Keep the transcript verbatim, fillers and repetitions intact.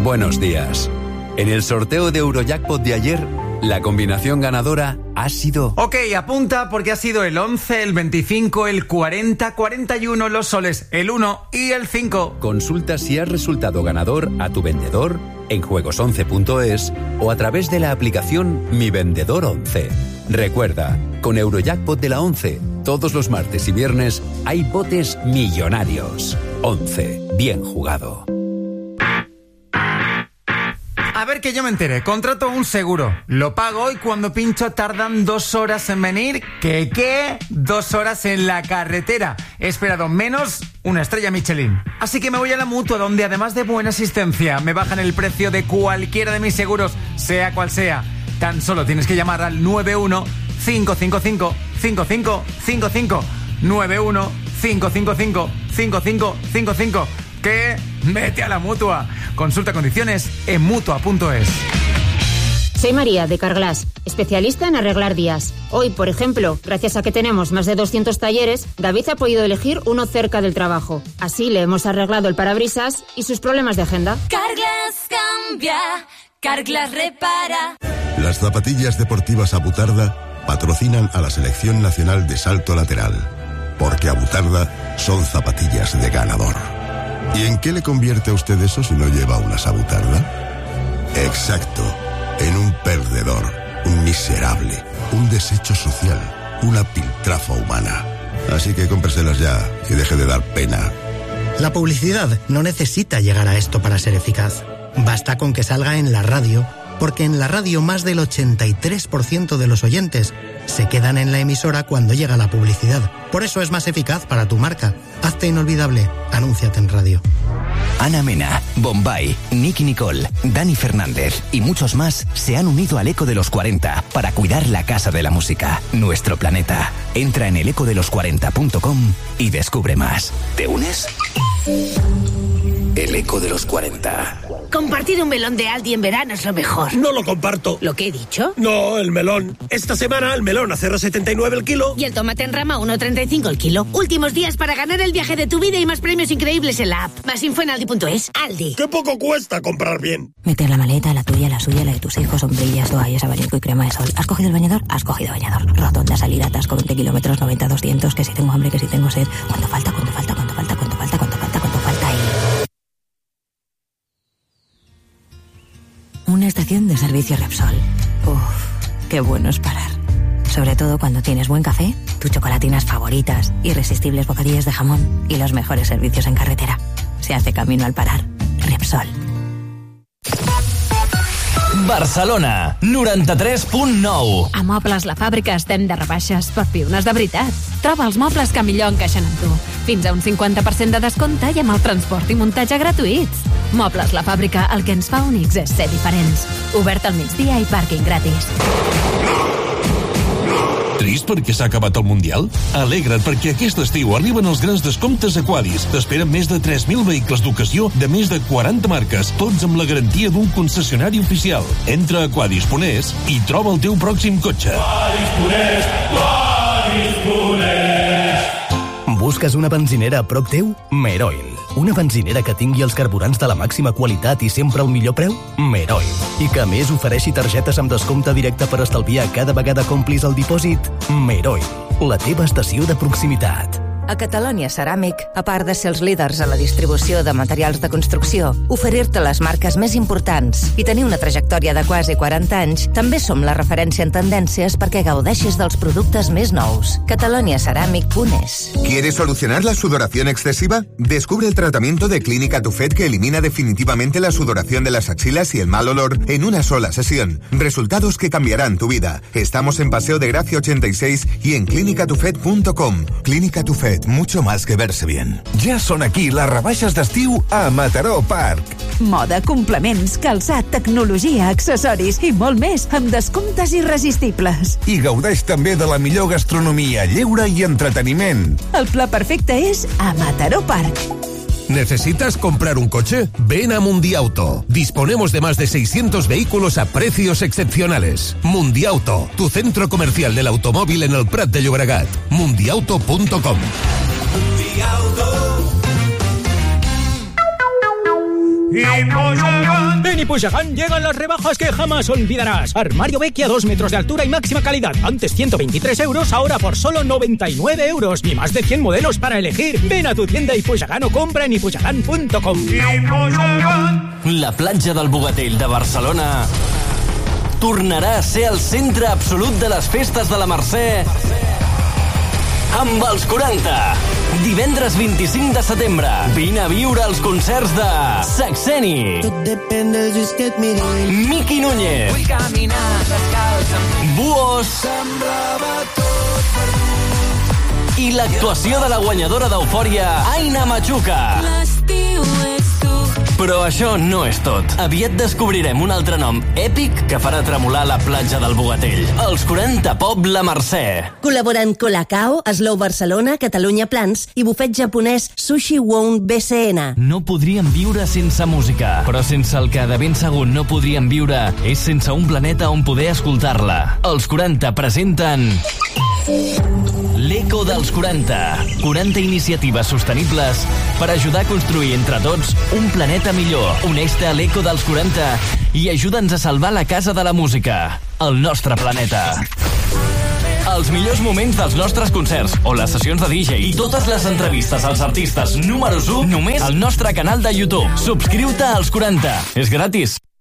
Buenos días. En el sorteo de Eurojackpot de ayer, la combinación ganadora ha sido... Ok, apunta porque ha sido el once, el veinticinco, el cuarenta, cuarenta y uno, los soles, el uno y el cinco. Consulta si has resultado ganador a tu vendedor en juegos once punto es o a través de la aplicación Mi Vendedor once. Recuerda, con Eurojackpot de la once, todos los martes y viernes hay botes millonarios. once, bien jugado. A ver, que yo me entere. Contrato un seguro, lo pago y cuando pincho tardan dos horas en venir. ¿Qué qué? Dos horas en la carretera. He esperado menos una estrella Michelin. Así que me voy a la Mutua, donde además de buena asistencia me bajan el precio de cualquiera de mis seguros, sea cual sea. Tan solo tienes que llamar al nueve uno cinco cinco cinco cinco cinco cinco cinco nueve uno cinco cinco cinco cinco cinco cinco cinco. ¿Qué? Vete a la Mutua. Consulta condiciones en mutua punto es. Soy María, de Carglass, especialista en arreglar días. Hoy, por ejemplo, gracias a que tenemos más de doscientos talleres, David ha podido elegir uno cerca del trabajo. Así le hemos arreglado el parabrisas y sus problemas de agenda. Carglass cambia, Carglass repara. Las zapatillas deportivas Abutarda patrocinan a la Selección Nacional de Salto Lateral, porque Abutarda son zapatillas de ganador. ¿Y en qué le convierte a usted eso si no lleva una Abutarda? Exacto, en un perdedor, un miserable, un desecho social, una piltrafa humana. Así que cómpreselas ya y deje de dar pena. La publicidad no necesita llegar a esto para ser eficaz. Basta con que salga en la radio, porque en la radio más del ochenta y tres por ciento de los oyentes se quedan en la emisora cuando llega la publicidad. Por eso es más eficaz para tu marca. Hazte inolvidable. Anúnciate en radio. Ana Mena, Bombay, Nicky Nicole, Dani Fernández y muchos más se han unido al Eco de los cuarenta para cuidar la casa de la música, nuestro planeta. Entra en el eco de los cuarenta punto com y descubre más. ¿Te unes? El Eco de los cuarenta. Compartir un melón de Aldi en verano es lo mejor. No lo comparto. ¿Lo que he dicho? No, el melón. Esta semana el melón a cero coma setenta y nueve el kilo. Y el tomate en rama a uno coma treinta y cinco el kilo. Últimos días para ganar el viaje de tu vida y más premios increíbles en la app. Más info en aldi punto es. Aldi. ¡Qué poco cuesta comprar bien! Meter la maleta, la tuya, la suya, la de tus hijos, sombrillas, toallas, abanico y crema de sol. ¿Has cogido el bañador? Has cogido bañador. Rotonda, salida, atasco, veinte kilómetros, noventa, doscientos. Que si tengo hambre, que si tengo sed. ¿Cuánto falta? ¿Cuánto falta? ¿Cuánto falta? ¿Cuánto falta? ¿Cuánto falta? ¿Cuánto falta? Y... una estación de servicio Repsol. Uf, qué bueno es parar. Sobre todo cuando tienes buen café, tus chocolatinas favoritas, irresistibles bocadillos de jamón y los mejores servicios en carretera. Se hace camino al parar. Repsol. Barcelona, noranta-tres punt nou. A Mobles La Fàbrica estem de rebaixes per piunes de veritat. Troba els mobles que millor encaixen amb tu. Fins a un cinquanta per cent de descompte i amb el transport i muntatge gratuïts. Mobles La Fàbrica, el que ens fa únics és ser diferents. Obert al migdia i pàrquing gratis. Trist perquè s'ha acabat el Mundial? Alegra't perquè aquest estiu arriben els grans descomptes Aquadis. T'esperen més de tres mil vehicles d'ocasió de més de quaranta marques, tots amb la garantia d'un concessionari oficial. Entra a aquadis punt es i troba el teu pròxim cotxe. Aquadis punt es, aquadis punt es. Busques una benzinera a prop teu? Meroil. Una benzinera que tingui els carburants de la màxima qualitat i sempre al millor preu? Meroil. I que a més ofereixi targetes amb descompte directe per estalviar cada vegada que omplis el dipòsit? Meroil. La teva estació de proximitat. A Catalonia Ceràmic, a part de ser els líders a la distribució de materials de construcció, oferir-te les marques més importants i tenir una trajectòria de quasi quaranta anys, també som la referència en tendències perquè gaudeixis dels productes més nous. catalonia ceràmic punt es. ¿Quieres solucionar la sudoración excesiva? Descubre el tratamiento de Clínica Tufet que elimina definitivamente la sudoración de las axilas y el mal olor en una sola sesión. Resultados que cambiarán tu vida. Estamos en Paseo de Gracia ochenta y seis y en clínica tufet punto com. Clínica Tufet. Mucho más que verse bien. Ja són aquí les rebaixes d'estiu a Mataró Park. Moda, complements, calçat, tecnologia, accessoris i molt més amb descomptes irresistibles. I gaudeix també de la millor gastronomia, lleure i entreteniment. El pla perfecte és a Mataró Park. ¿Necesitas comprar un coche? Ven a Mundiauto. Disponemos de más de seiscientos vehículos a precios excepcionales. Mundiauto, tu centro comercial del automóvil en el Prat de Llobregat. mundiauto punto com. En Ipuchagán llegan las rebajas que jamás olvidarás. Armario Vecchia, dos metros de altura y máxima calidad. Antes ciento veintitrés euros, ahora por solo noventa y nueve euros. Y más de cien modelos para elegir. Ven a tu tienda Ipuchagán o compra en ipuchagán punto com. La platja del Bogatell de Barcelona tornarà a ser el centre absolut de les festes de la Mercè amb els quaranta. Divendres vint-i-cinc de setembre. Vine a viure els concerts de Saxeni, Miki Núñez, Buos i l'actuació de la guanyadora d'Eufòria, Aina Machuca. Però això no és tot. Aviat descobrirem un altre nom èpic que farà tremolar la platja del Bogatell. Els quaranta Pop La Mercè. Col·laboren Colacao, Slow Barcelona, Catalunya Plans i bufet japonès Sushi Won B C N. No podríem viure sense música, però sense el que de ben segur no podríem viure és sense un planeta on poder escoltar-la. Els quaranta presenten l'Eco dels quaranta. quaranta iniciatives sostenibles per ajudar a construir entre tots un planeta millor. Uneix-te a l'Eco dels quaranta i ajuda'ns a salvar la casa de la música, el nostre planeta. Els millors moments dels nostres concerts o les sessions de D J i totes les entrevistes als artistes números u només al nostre canal de YouTube. Subscriu-te als quaranta. És gratis.